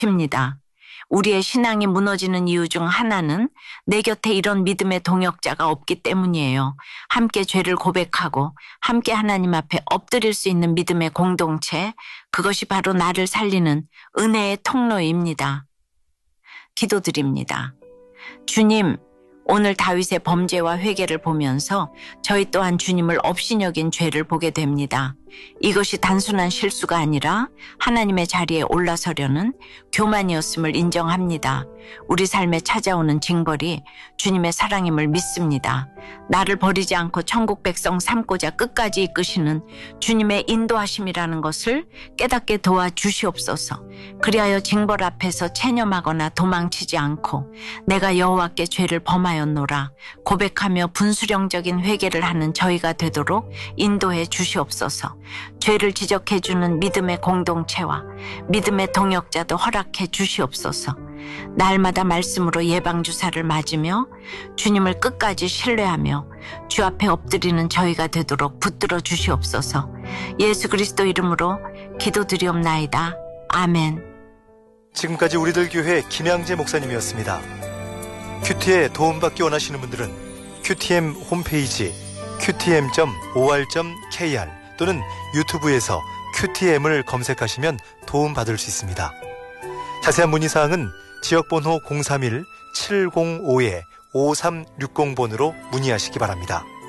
입니다. 우리의 신앙이 무너지는 이유 중 하나는 내 곁에 이런 믿음의 동역자가 없기 때문이에요. 함께 죄를 고백하고 함께 하나님 앞에 엎드릴 수 있는 믿음의 공동체, 그것이 바로 나를 살리는 은혜의 통로입니다. 기도드립니다. 주님, 오늘 다윗의 범죄와 회개를 보면서 저희 또한 주님을 업신여긴 죄를 보게 됩니다. 이것이 단순한 실수가 아니라 하나님의 자리에 올라서려는 교만이었음을 인정합니다. 우리 삶에 찾아오는 징벌이 주님의 사랑임을 믿습니다. 나를 버리지 않고 천국 백성 삼고자 끝까지 이끄시는 주님의 인도하심이라는 것을 깨닫게 도와주시옵소서. 그리하여 징벌 앞에서 체념하거나 도망치지 않고 내가 여호와께 죄를 범하였노라 고백하며 분수령적인 회개를 하는 저희가 되도록 인도해 주시옵소서. 죄를 지적해주는 믿음의 공동체와 믿음의 동역자도 허락해 주시옵소서. 날마다 말씀으로 예방주사를 맞으며 주님을 끝까지 신뢰하며 주 앞에 엎드리는 저희가 되도록 붙들어 주시옵소서. 예수 그리스도 이름으로 기도드리옵나이다. 아멘. 지금까지 우리들 교회 김양재 목사님이었습니다. 큐티에 도움받기 원하시는 분들은 큐티엠 홈페이지 qtm.or.kr 또는 유튜브에서 큐티엠을 검색하시면 도움받을 수 있습니다. 자세한 문의사항은 지역번호 031-705-5360번으로 문의하시기 바랍니다.